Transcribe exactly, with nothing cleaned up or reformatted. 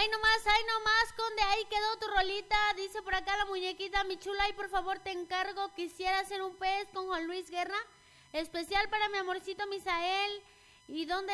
Ay nomás, ay nomás, Conde, ahí quedó tu rolita. Dice por acá la muñequita, mi chula, y por favor te encargo, quisiera hacer un pez con Juan Luis Guerra, especial para mi amorcito Misael. ¿Y dónde